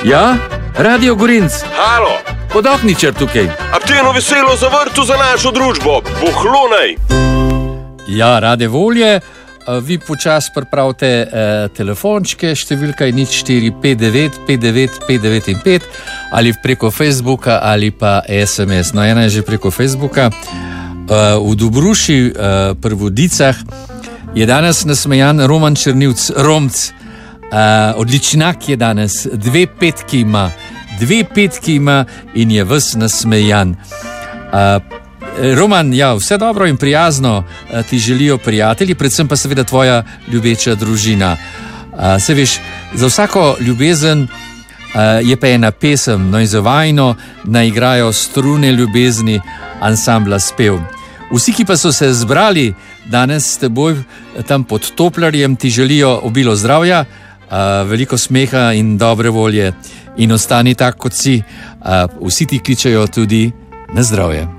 Ja, Radio Gorinc. Halo. Podokničar tukaj. Aktivno veselo zavrtu za našo družbo. Bohlonej. Ja, rade volje. Vi počas pripravite telefončke, številka je 0459 59 595 ali preko Facebooka ali pa SMS. No, ena je že preko Facebooka. V Dobruši pri Vodicah je danes nasmejan Roman Črnivc, Romc. Odličnak je danes, 2 petki ima in je ves nasmejan. Roman, ja, vse dobro in prijazno ti želijo prijatelji, predvsem pa seveda tvoja ljubeča družina. Se veš, za vsako ljubezen je pa ena pesem, no in za vajno naigrajo strune ljubezni ansambla Spev. Vsi, ki pa so se zbrali danes s teboj tam pod Toplarjem, ti želijo obilo zdravja, veliko smeha in dobre volje in ostani tak, kot si. Vsi ti kličejo tudi na zdravje.